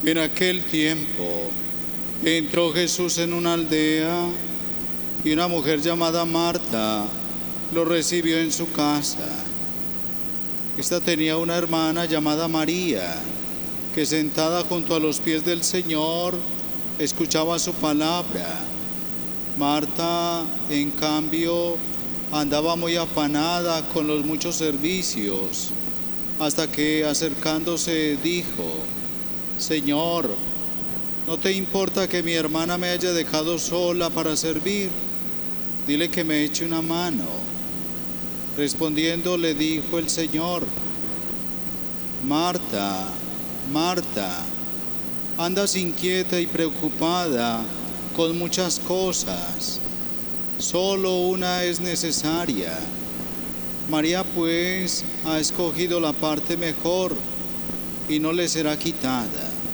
En aquel tiempo entró Jesús en una aldea y una mujer llamada Marta lo recibió en su casa. Esta tenía una hermana llamada María, que sentada junto a los pies del Señor escuchaba su palabra. Marta, en cambio, andaba muy afanada con los muchos servicios, hasta que acercándose dijo: Señor, ¿no te importa que mi hermana me haya dejado sola para servir? Dile que me eche una mano. Respondiendo le dijo el Señor: Marta, Marta, andas inquieta y preocupada con muchas cosas. Solo una es necesaria. María pues ha escogido la parte mejor y no le será quitada.